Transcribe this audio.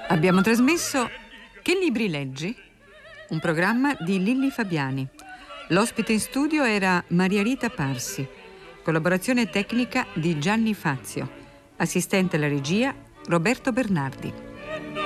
Abbiamo trasmesso Che libri leggi? Un programma di Lilli Fabiani. L'ospite in studio era Maria Rita Parsi. Collaborazione tecnica di Gianni Fazio. Assistente alla regia Roberto Bernardi.